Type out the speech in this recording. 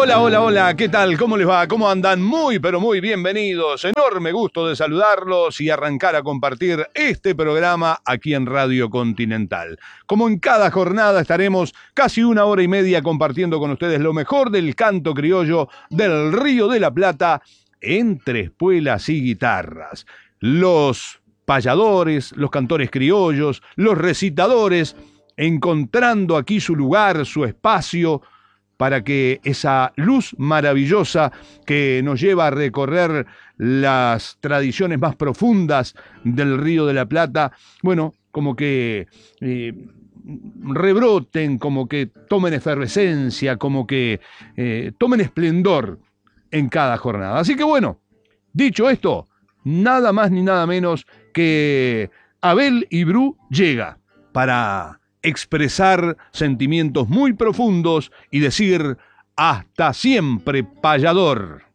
Hola, hola, hola, ¿qué tal? ¿Cómo les va? ¿Cómo andan? Muy, pero muy bienvenidos. Enorme gusto de saludarlos y arrancar a compartir este programa aquí en Radio Continental. Como en cada jornada estaremos casi una hora y media compartiendo con ustedes lo mejor del canto criollo del Río de la Plata entre espuelas y guitarras. Los payadores, los cantores criollos, los recitadores, encontrando aquí su lugar, su espacio, para que esa luz maravillosa que nos lleva a recorrer las tradiciones más profundas del Río de la Plata, bueno, como que rebroten, como que tomen efervescencia, como que tomen esplendor en cada jornada. Así que bueno, dicho esto, nada más ni nada menos que Abel Ibru llega para expresar sentimientos muy profundos y decir hasta siempre, payador.